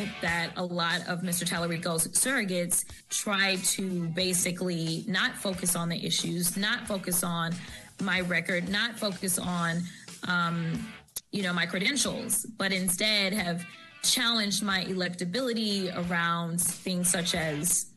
out that a lot of Mr. Tallarico's surrogates try to basically not focus on the issues, not focus on my record, not focus on, my credentials, but instead have challenged my electability around things such as